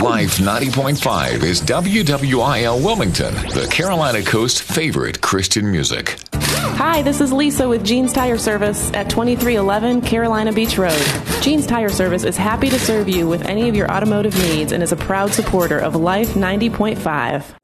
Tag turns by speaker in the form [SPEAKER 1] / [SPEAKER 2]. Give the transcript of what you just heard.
[SPEAKER 1] Life 90.5 is WWIL Wilmington, the Carolina Coast's favorite Christian music.
[SPEAKER 2] Hi, this is Lisa with Jeans Tire Service at 2311 Carolina Beach Road. Jeans Tire Service is happy to serve you with any of your automotive needs and is a proud supporter of Life 90.5.